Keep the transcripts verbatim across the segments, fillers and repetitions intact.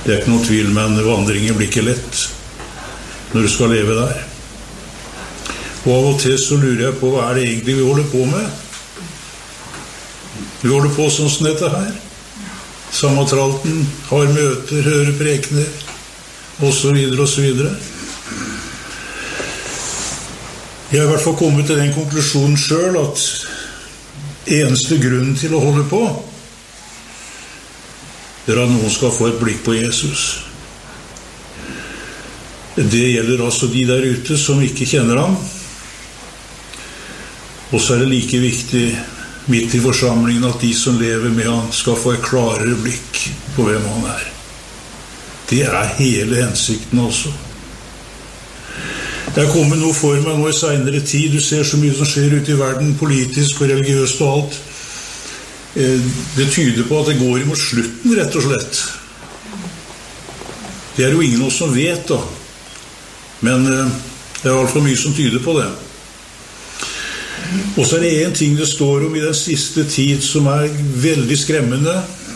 Det er ikke noen tvil, men vandringen blir ikke lett når du skal leve der. Og av og til så lurer jeg på, hva er det egentlig vi holder på med? Vi holder på sånn som dette her. Samme tralten, har møter, hører prekener, og så videre, og så videre. Jeg har i hvert fall kommet til den konklusjonen selv, at eneste grunnen til å holde på, det er at noen skal få et blikk på Jesus. Det gjelder altså de der ute som ikke kjenner ham. Og så er det like viktig midt i forsamlingen at de som lever med ham skal få et klarere blikk på hvem han er. Det er hele hensikten også. Det er kommet noe for meg nå i senere tid. Du ser så mye som skjer ute i verden, politisk og religiøst og alt. Det tyder på at det går imot slutten, rett og slett. Det er jo ingen av oss som vet da. Men det er i hvert fall mye som tyder på det. Og så er det en ting det står om i den siste tid som er veldig skremmende.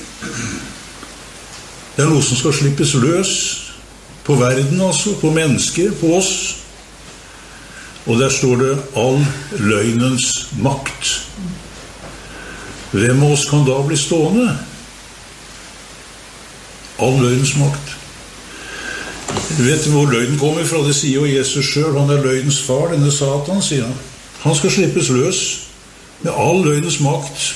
Det er noe som skal slippes løs på verden, altså, på mennesker, på oss. Og der står det all løgnens makt. Hvem av oss kan da bli stående? All løgnens makt. Du vet hvor løgnen kommer fra, det sier jo Jesus selv. Han er løgnens far, denne Satan, sier han. Han skal slippes løs med all løgnens makt.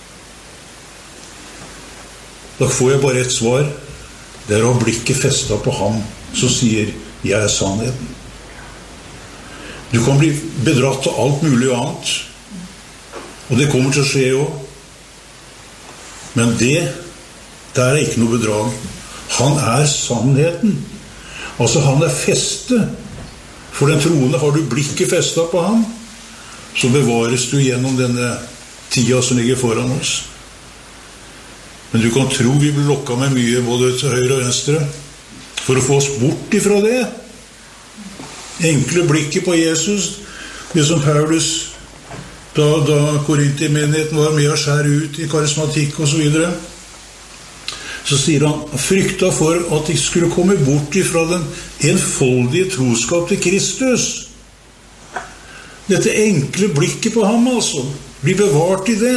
Da får jeg bare et svar. Det er å ha blikket festet på ham som sier, jeg er sannheten. Du kan bli bedratt av alt mulig annet, og det kommer til å skje også. Men det, det er ikke noe bedrag. Han er sannheten. Altså han er festet. For den troende har du blikket festet på ham, så bevares du gjennom denne tida som ligger foran oss. Men du kan tro vi blir lokket med mye både til høyre og venstre for å få oss bort ifra det. Enkle blikket på Jesus, det som Paulus da, da Korinti-menigheten var med å skjære ut i karismatikk og så videre, så sier han, frykta for at de skulle komme bort ifra den enfoldige troskap til Kristus. Dette enkle blikket på ham, altså, blir bevart i det.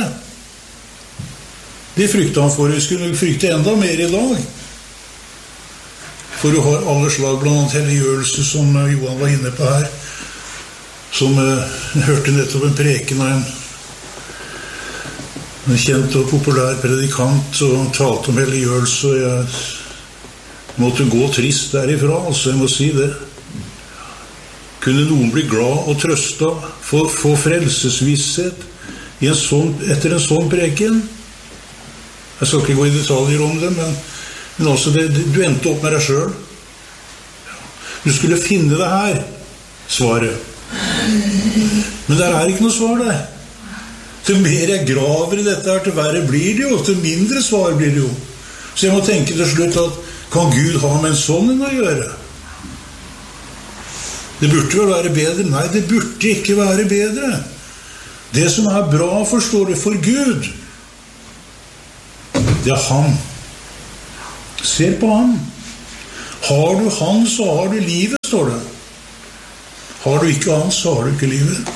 Det frykta han for. Vi skulle frykte enda mer i dag. For du har alle slag, blant annet helliggjørelse, som Johan var inne på her, som uh, hørte nettopp en preken av en, en kjent og populær predikant, og talte om helliggjørelse, og jeg måtte gå trist derifra, altså jeg må si det. Kunne noen bli glad og trøsta, få, få frelsesvisshet i en sånn, etter en sånn preken? Jeg skal ikke gå i detaljer om det, men Men altså, det, du endte opp med deg selv. Du skulle finne det her, svaret. Men der er ikke noe svar der. Til mer jeg graver i dette her, til verre blir det jo, til mindre svar blir det jo. Så jeg må tenke til slutt at, kan Gud ha med en sånn enn å gjøre? Det burde vel være bedre? Nei, det burde ikke være bedre. Det som er bra, forstår du, for Gud, det er han. Se på han. Har du han, så har du livet, står det. Har du ikke han, så har du ikke livet.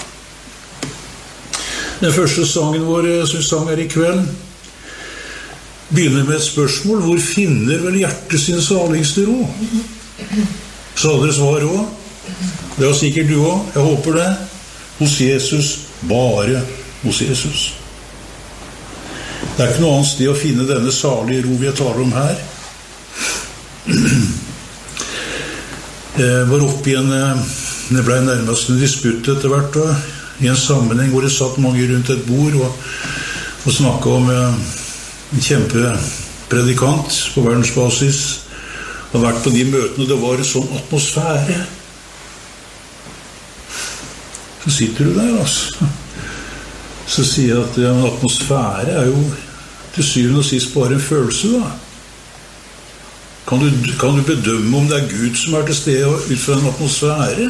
Den første sangen vår, som vi sang her i kveld, begynner med et spørsmål. Hvor finner vel hjertet sin saligste ro? Så hadde dere svar også. Det har sikkert du også. Jeg håper det. Hos Jesus. Bare hos Jesus. Det er ikke noe annet sted å finne denne salige ro vi taler om her. Jeg var oppe i en, det ble nærmest en disputt etter hvert da, i en sammenheng hvor det satt mange rundt et bord og, og snakket om en kjempepredikant på verdensbasis, og vært på de møtene. Det var en sånn atmosfære. Så sitter du der, altså. Så sier jeg at ja, en atmosfære er jo til syvende og sist bare en følelse, da. Kan du, kan du bedømme om det er Gud som er til stede ut fra en atmosfære?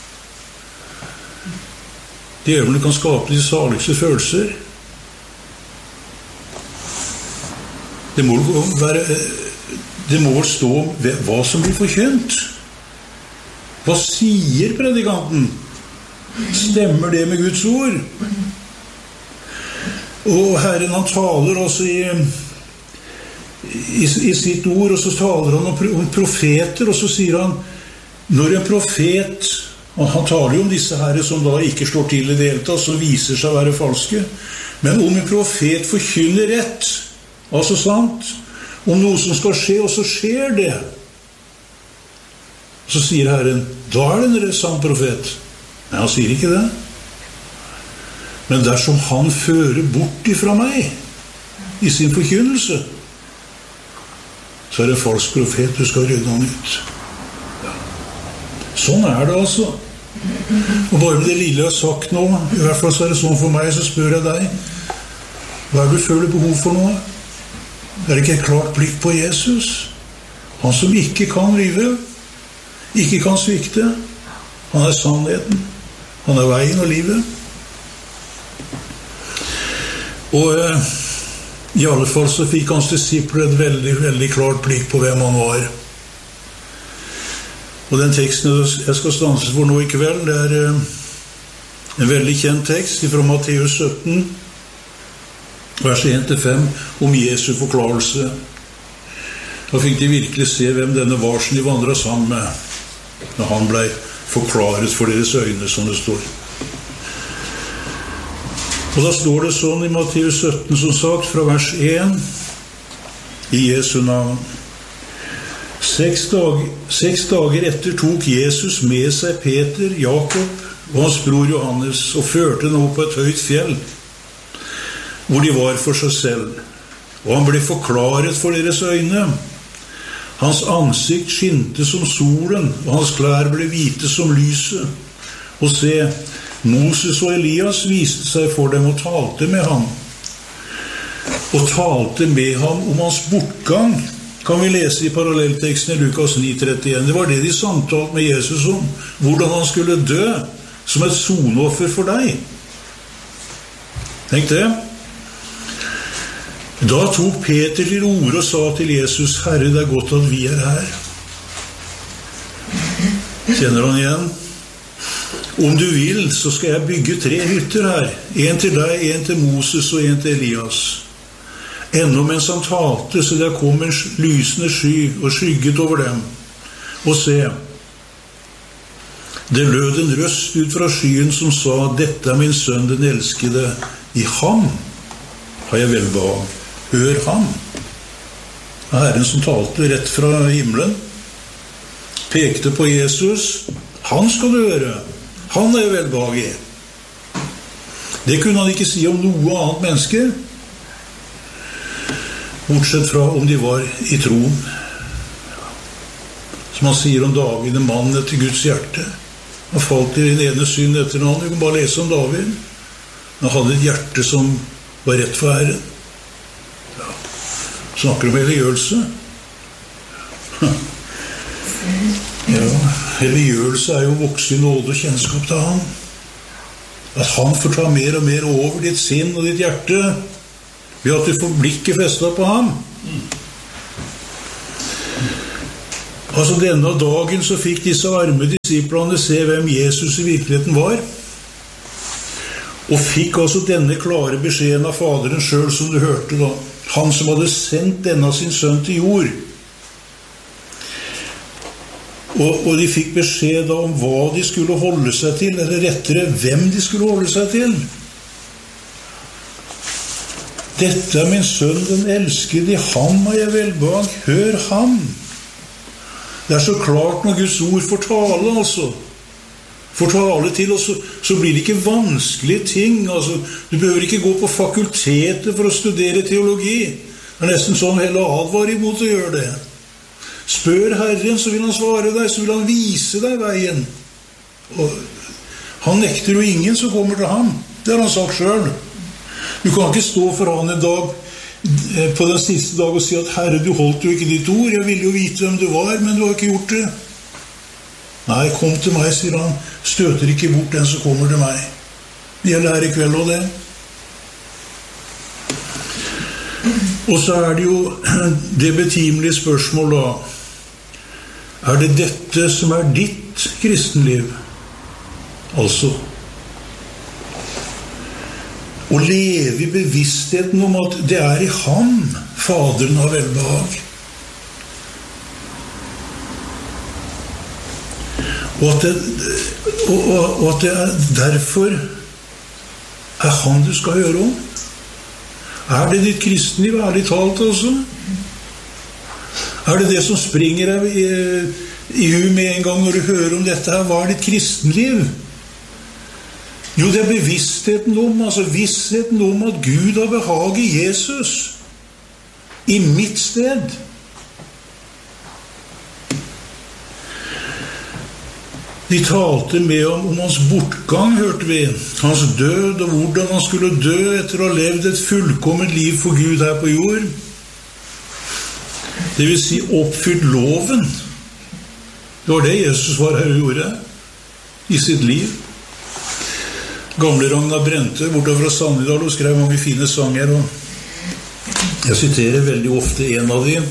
Djevelen kan skape de saligste følelser. Det må være det må stå hva som blir forkynt. Hva sier predikanten? Stemmer det med Guds ord? Og Herren han taler også i, i, i sitt ord, og så taler han om profeter, og så sier han, når en profet, og han taler jo om disse herre som da ikke slår til i det hele tatt, som viser seg å være falske, men om en profet forkynner rett, altså sant, om noe som skal skje, og så skjer det, så sier Herren, da er det en sann profet. Nei, han sier ikke det. Men dersom han fører bort ifra meg i sin forkynnelse, så er det en falsk profet, du skal rydde han ut. Ja. Sånn er det altså. Og bare med det lille jeg har sagt nå, i hvert fall så er det sånn for meg, så spør jeg deg, hva er det du føler behov for nå? Er det ikke et klart blikk på Jesus? Han som ikke kan lyve, ikke kan svikte. Han er sannheten. Han er veien og livet. Og eh, i alle fall så fikk hans disipler et veldig, veldig klart blikk på hvem han var. Og den teksten jeg skal stanse for nå i kveld, det er eh, en veldig kjent tekst fra Matteus sytten, vers en til fem, om Jesu forklarelse. Da fikk de virkelig se hvem denne var som de vandret sammen med, når han ble forklaret for deres øyne, som det står. Og da står det sånn i Matteus sytten, som sagt, fra vers en, i Jesu navn. Seks, dag, seks dager etter tok Jesus med seg Peter, Jakob og hans bror Johannes, og førte dem opp på et høyt fjell, hvor de var for seg selv. Og han ble forklaret for deres øyne. Hans ansikt skinte som solen, og hans klær ble hvite som lyset. Og se, Moses og Elias viste seg for dem og talte med ham. Og talte med ham om hans bortgang, kan vi lese i parallellteksten i Lukas ni trettien. Det var det de samtalte med Jesus om, hvordan han skulle dø som et sonoffer for deg. Tenk det. Da tok Peter til orde og sa til Jesus, Herre, det er godt at vi er her. Kjenner han igjen? Om du vil, så skal jeg bygge tre hytter her. En til deg, en til Moses og en til Elias. Ennå mens han talte, så der kom en lysende sky og skygget over dem. Og se, det lød en røst ut fra skyen som sa, dette er min sønn den elskede, i ham har jeg velbehag. Hør ham. Herren som talte rett fra himmelen, pekte på Jesus. Han skal du høre. Han er velbehag i. Det kunne han ikke si om noe annet menneske, bortsett fra om de var i troen. Som han sier om David, en mann etter Guds hjerte. Han falt i den ene synd etter den andre. Du kan bare lese om David. Han hadde et hjerte som var rett for Herren. Snakker om religiøse. Ja, religiøse er jo vokse i nåde og kjennskap til han. At han får ta mer og mer over ditt sinn og ditt hjerte, ved at du får blikket festet på ham. Altså denne dagen så fikk disse arme disiplene se hvem Jesus i virkeligheten var, og fikk altså denne klare beskjeden av Faderen selv, som du hørte da. Han som hadde sendt denne sin sønn til jord. Og, og de fikk beskjed om hva de skulle holde seg til, eller rettere, hvem de skulle holde seg til. Dette er min sønn, den elskede, i ham har jeg velbehag. Hør ham. Det er så klart når Guds ord får tale, altså. Får tale til, og så, så blir det ikke vanskelige ting. Altså, du behøver ikke gå på fakultetet for å studere teologi. Det er nesten sånn hele advarer imot å gjøre det. Spør Herren, så vil han svare deg, så vil han vise deg veien. Og han nekter jo ingen som kommer til ham. Det har han sagt selv. Du kan ikke stå for han en dag, på den siste dag, og si at Herre, du holdt jo ikke ditt ord. Jeg ville jo vite hvem du var, men du har ikke gjort det. Nei, kom til meg, sier han. Støter ikke bort den som kommer til meg. Det gjelder her i kveld og det. Og så er det jo det betimelige spørsmål da. Er det dette som er ditt kristenliv? Altså, å leve i bevisstheten om at det er i ham Faderen har velbehag. Og at det, og, og, og at det er derfor er han du skal høre om. Er det ditt kristenliv, ærlig talt altså? Er det det som springer deg i, i hu med en gang når du hører om dette her? Hva er ditt kristenliv? Jo, det er bevisstheten om, altså vissheten om at Gud har behag i Jesus. I mitt sted. De talte med om, om hans bortgang, hørte vi. Hans død og hvordan han skulle dø etter å ha levd et fullkomment liv for Gud her på jord. Det vil si oppfylt loven. Det var det Jesus var her og gjorde i sitt liv. Gamle Ragnar Brente, bortover fra Sandvidal, og skrev mange fine sanger, og jeg siterer veldig ofte en av dem.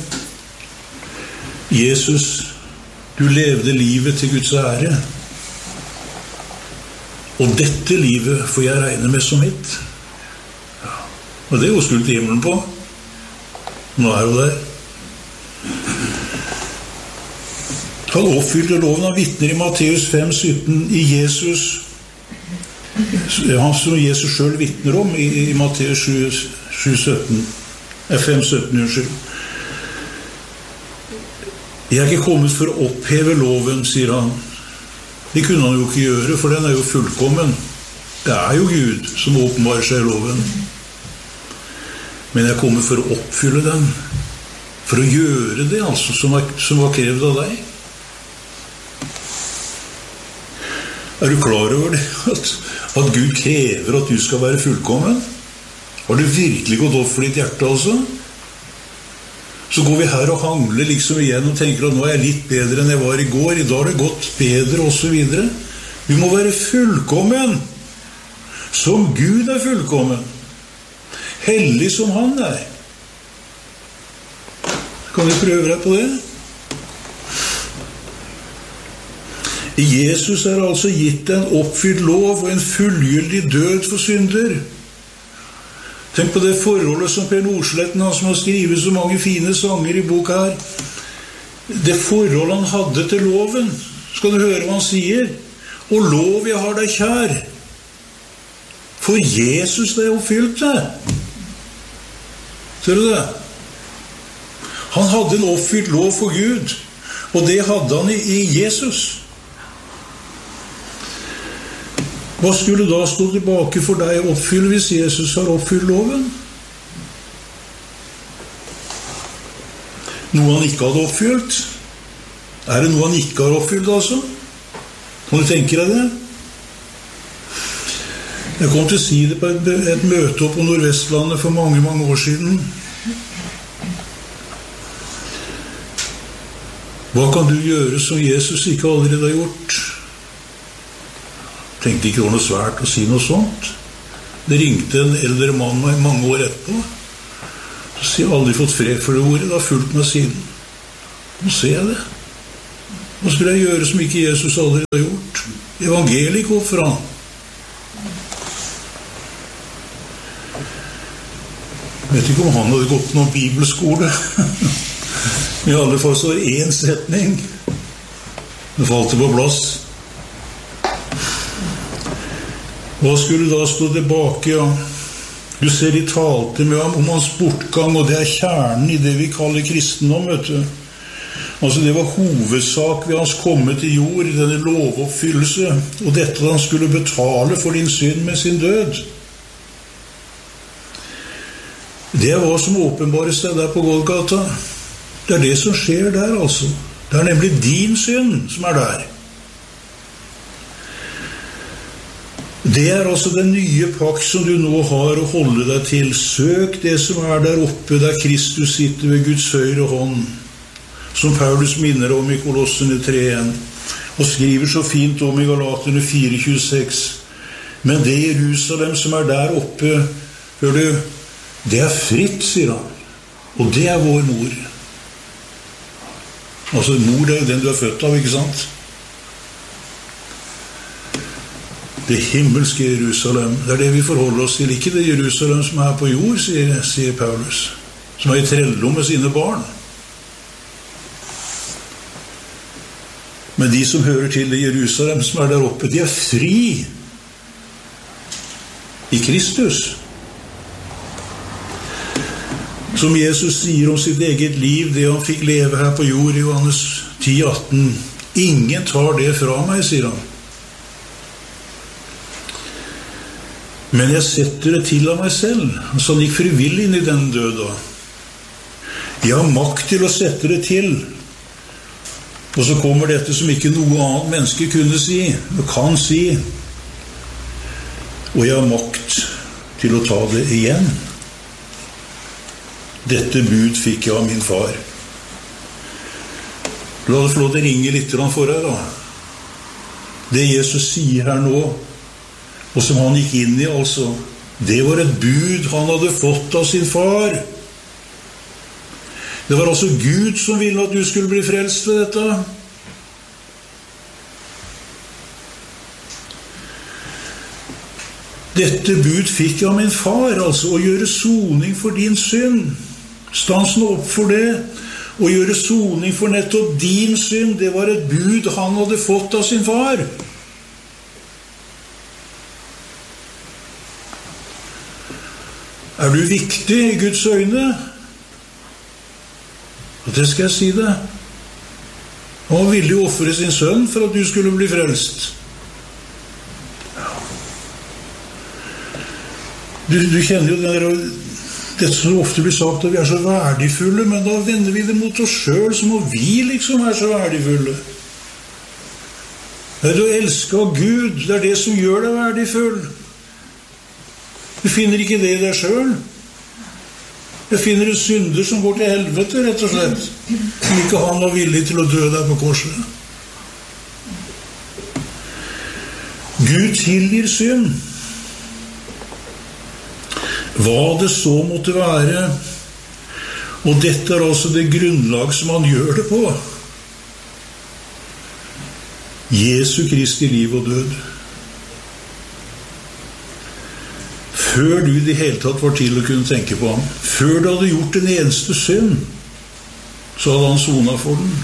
Jesus, du levde livet til Guds ære, og dette livet får jeg regne med som mitt. Ja. Og det er jo skult i himmelen på. Nå er jo der. Han oppfylte loven av vittner i Matteus fem sytten i Jesus, han som Jesus selv vittner om i, i Matteus sju sytten, fem sytten, unnskyld. Jeg er ikke kommet for å oppheve loven, sier han. Det kunne han jo ikke gjøre, for den er jo fullkommen. Det er jo Gud som åpenbarer seg i loven. Men jeg er kommet for å oppfylle den. For å gjøre det, altså, som var, som var krevd av deg. Er du klar over det? At, at Gud krever at du skal være fullkommen? Har du virkelig gått opp for ditt hjerte, altså? Så går vi her og hangler liksom igjen og tenker at nå er jeg litt bedre enn jeg var i går, i dag har det gått bedre, og så videre. Vi må være fullkommen, som Gud er fullkommen. Hellig som han er. Kan vi prøve deg på det? I Jesus er altså gitt en oppfylt lov og en fullgyldig død for synder. Tenk på det forholdet som Per Nordsletten, han som har skrivet så mange fine sanger i boka her. Det forholdet han hadde til loven. Skal du høre hva han sier? Og lov jeg har deg kjær. For Jesus det oppfylt det. Ser du det? Han hadde en oppfylt lov for Gud. Og det hadde han i, i Jesus. Hva skulle da stå tilbake for deg å oppfylle hvis Jesus har oppfylt loven? Noe han ikke hadde oppfylt? Er det noe han ikke har oppfylt, altså? Kan du tenke deg det? Jeg kom til å si det på et, et møte opp på Nordvestlandet for mange, mange år siden. Hva kan du gjøre som Jesus ikke allerede har gjort? Tenkte ikke det var noe svært å si noe sånt. Det ringte en eldre mann meg mange år etterpå. Så sier jeg aldri fått fred for det ordet, det har fulgt meg siden. Nå ser jeg det. Hva skulle jeg gjøre som ikke Jesus allerede har gjort? Evangeliet går for han. Jeg vet ikke om han hadde gått noen bibelskole. I alle fall så var det en setning. Det falt på plass. Hva skulle da stå tilbake? Ja? Du ser de talte med ham om hans bortgang, og det er kjernen i det vi kaller kristendom, vet du. Altså det var hovedsak ved hans komme til jord, i denne lovoppfyllelse, og dette at han skulle betale for din synd med sin død. Det er hva som åpenbares seg der på Golgata. Det er det som skjer der, altså. Det er nemlig din synd som er der. Det er altså den nye pakt som du nå har å holde deg til. Søk det som er der oppe, der Kristus sitter ved Guds høyre hånd, som Paulus minner om i Kolossene tre en, og skriver så fint om i Galaterne fire tjueseks. Men det Jerusalem som er der oppe, hør du, det er fritt, sier han. Og det er vår mor. Altså, mor er jo den du er født av, ikke sant? Det himmelske Jerusalem, det er det vi forholder oss til. Ikke det Jerusalem som er på jord, sier, sier Paulus, som er i trelldom med sine barn. Men de som hører til det Jerusalem som er der oppe, de er fri i Kristus. Som Jesus sier om sitt eget liv, det han fikk leve her på jord i Johannes ti atten. Ingen tar det fra meg, sier han. Men jeg setter det til av meg selv. Så han gikk frivillig inn i den døda. Jeg har makt til å sette det til. Og så kommer dette som ikke noe annet menneske kunne si, og kan si. Og jeg har makt til å ta det igjen. Dette bud fikk jeg av min far. La det få lov til å ringe litt for deg da. Det Jesus sier her nå, og som han gikk inn i altså, det var et bud han hadde fått av sin far. Det var altså Gud som ville at du skulle bli frelst ved dette. Dette bud fikk jeg av min far, altså å gjøre soning for din synd. Stans nå opp for det. Å gjøre soning for nettopp din synd, det var et bud han hadde fått av sin far. Er du viktig i Guds øyne? Og det skal jeg si det. Han var villig å offre sin sønn for at du skulle bli frelst. Du, du kjenner jo det der, det som ofte blir sagt at vi er så verdifulle, men da vender vi det mot oss selv, som om vi liksom er så verdifulle. Det er du elsker av Gud, det er det som gjør deg verdifull. Du finner ikke det i deg selv. Jeg finner en synder som går til helvete, rett og slett. Som ikke han var villig til å dø der på korset. Gud tilgir synd. Hva det så måtte være. Og dette er altså det grunnlag som han gjør det på. Jesu Kristi liv og død. Før du i det hele tatt var til å kunne tenke på ham, før du hadde gjort en eneste synd, så hadde han sonet for den.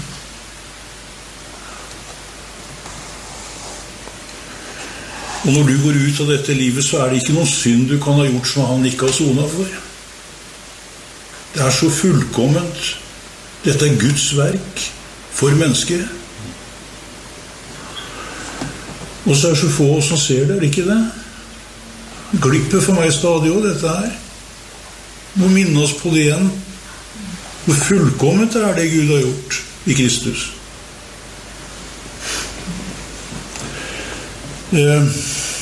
Og når du går ut av dette livet, så er det ikke noen synd du kan ha gjort som han ikke har sonet for. Det er så fullkomment. Dette er Guds verk for mennesker. Og så er det så få som ser det, er det ikke det? Glipper for meg stadig også dette her. Må minne oss på det igjen. Hvor fullkomment er det Gud har gjort i Kristus. Eh,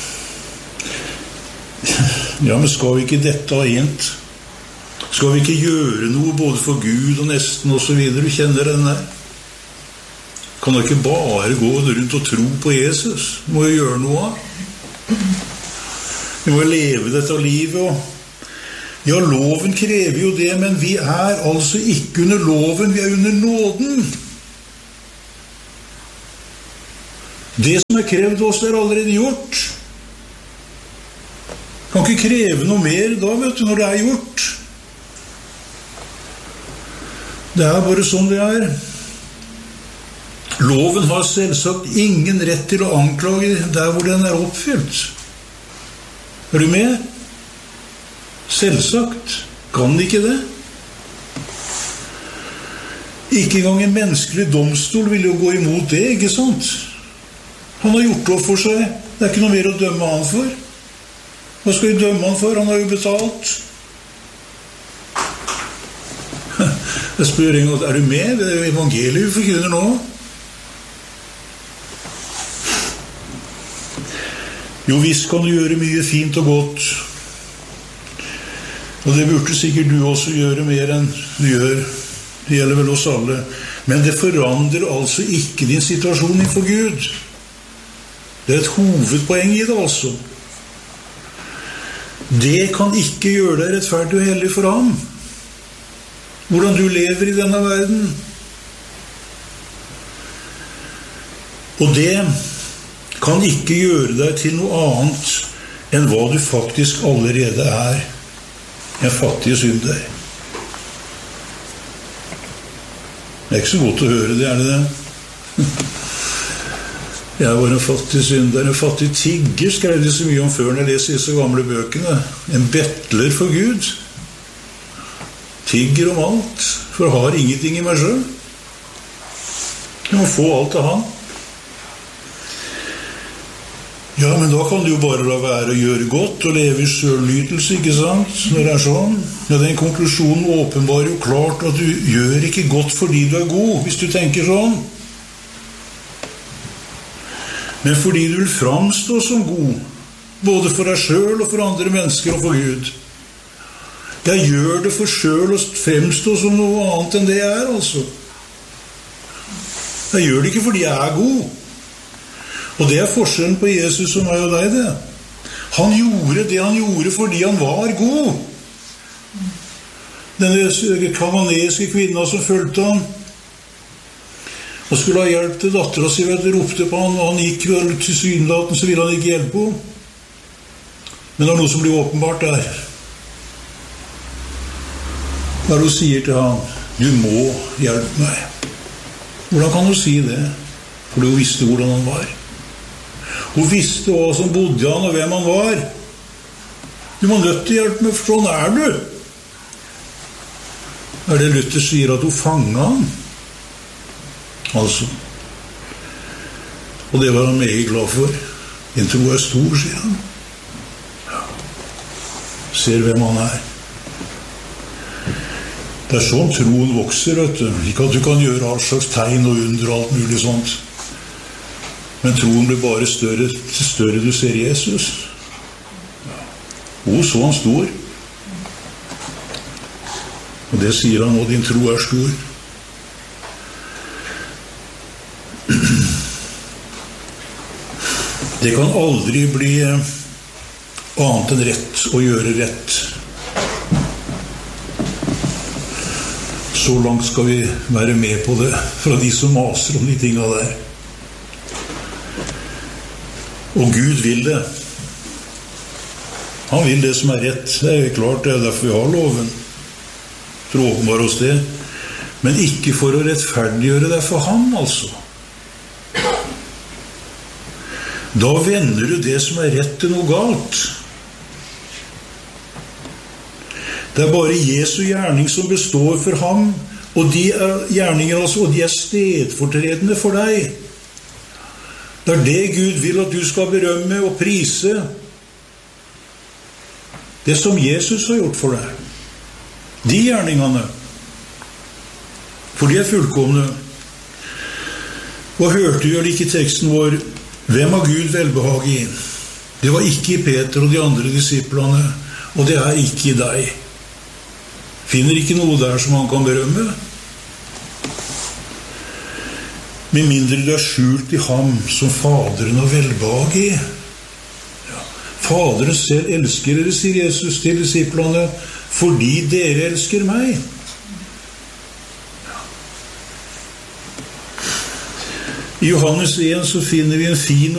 ja, men skal vi ikke dette ha ent? Skal vi ikke gjøre noe både for Gud og nesten og så videre? Du kjenner den der. Kan du ikke bare gå rundt og tro på Jesus? Du må jo gjøre noe av. Vi må leve dette livet. Og ja, loven krever jo det, men vi er altså ikke under loven, vi er under nåden. Det som er krevd oss, er allerede gjort. Kan ikke kreve noe mer da, vet du, når det er gjort. Det er bare sånn det er. Loven har selvsagt ingen rett til å anklage der hvor den er oppfylt. Er du med? Selvsagt. Kan ikke det? Ikke engang en menneskelig domstol vil jo gå imot det, ikke sant? Han har gjort opp for seg. Det er ikke noe mer å dømme han for. Hva skal vi dømme han for? Han har jo betalt. Jeg spør en gang, er du med? Det er evangeliet vi forkynner nå. Jo, visst kan du gjøre mye fint og godt. Og det burde sikkert du også gjøre mer enn du gjør. Det gjelder vel oss alle. Men det forandrer altså ikke din situasjon innenfor Gud. Det er et hovedpoeng i det altså. Det kan ikke gjøre deg rettferdig og hellig for ham. hvordan du lever i denne verden. Og det kan ikke gjøre deg til noe annet enn hva du faktisk allerede er, en fattig synder. Det er ikke så godt å høre det, er det det? Jeg var en fattig synder, en fattig tigger, skrev de så mye om før når jeg leser disse gamle bøkene. En bettler for Gud. Tigger om alt, for har ingenting i meg selv. Jeg må få alt av han. Ja, men da kan du jo bare la være å gjøre godt og leve i selvnytelse, ikke sant? Når det er sånn. Ja, den konklusjonen åpenbarer jo klart at du gjør ikke godt fordi du er god, hvis du tenker sånn. Men fordi du vil framstå som god, både for deg selv og for andre mennesker og for Gud. Jeg gjør det for selv å fremstå som noe annet enn det jeg er, altså. Jeg gjør det ikke fordi jeg er god. Og det er forskjellen på Jesus og meg og deg, det. Han gjorde det han gjorde fordi han var god. Denne kananeiske kvinna som følte han, og skulle ha hjelp til datteren sin, vet du, ropte på han, og han gikk vel til synlaten, så ville han ikke hjelpe henne. Men det er noe som blir åpenbart der. Der hun sier til han, du må hjelpe meg. Hvordan kan hun si det? Fordi hun visste hvordan han var. Hun visste hva som bodde i han, og hvem han var. Du må nødt til å hjelpe meg, for sånn er du. Er det Luther sier at hun fanget han? Altså. Og det var han meget glad for. En tro er stor, sier han. Ja. Ser hvem han er. Det er sånn troen vokser, vet du. Ikke at du kan gjøre all slags tegn og under alt mulig sånt. Men troen blir bare større til større du ser Jesus. Ja. Og så han stor. Og det sier han nå, din tro er stor. Det kan aldri bli annet enn rett å gjøre rett. Så langt skal vi være med på det fra de som maser om de tingene der. Og Gud vil det. Han vil det som er rett. Det er jo klart, det er derfor vi har loven. For å åpenbare oss det. Men ikke for å rettferdiggjøre det for ham, altså. Da vender du det som er rett til noe galt. Det er bare Jesu gjerning som består for ham, og de er gjerninger, altså, og de er stedfortredende for deg. Det er det Gud vil at du skal berømme og prise. Det som Jesus har gjort for deg. De gjerningene. For de er fullkomne. Og hørte du jo ikke i teksten vår, hvem har Gud velbehag i? Det var ikke i Peter og de andre disiplene, og det er ikke i deg. Finner ikke noe der som han kan berømme. Med mindre du er skjult i ham som Faderen har velbehag i. Ja. Faderen selv elsker dere, sier Jesus til disiplene, fordi dere elsker meg. Ja. I Johannes en så finner vi en fin